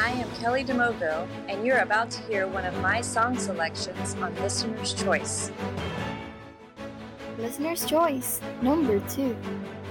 I am Kelly DeMogo, and you're about to hear one of my song selections on Listener's Choice. Listener's Choice, number 2.